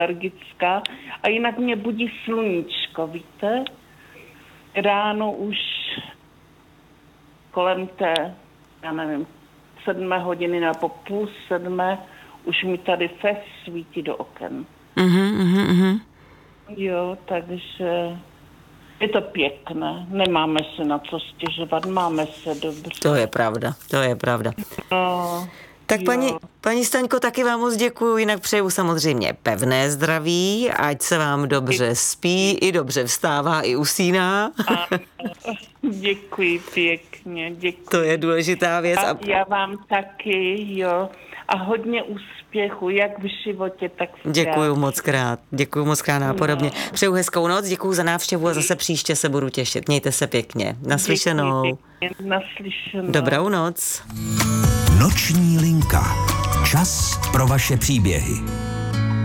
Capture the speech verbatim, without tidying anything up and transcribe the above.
alergická. A jinak mě budí sluníčko, víte? Ráno už kolem té, já nevím, sedmé hodiny nebo půl sedmé už mi tady fest svítí do oken. Mhm, mhm, mhm. Jo, takže je to pěkné. Nemáme se na co stěžovat, máme se dobře. To je pravda, to je pravda. No, Tak jo. paní, paní Staňko, taky vám moc děkuju, jinak přeju samozřejmě pevné zdraví, ať se vám dobře spí, i dobře vstává, i usíná. Ano, děkuji pěkně, děkuji. To je důležitá věc. A A... já vám taky, jo. A hodně úspěchu, jak v životě, tak v práci. Děkuju moc krát, děkuju moc krát nápodobně. No. Přeju hezkou noc, děkuju za návštěvu a zase příště se budu těšit. Mějte se pěkně. Naslyšenou. Děkuji pěkně, naslyšenou. Dobrou noc. Noční linka. Čas pro vaše příběhy.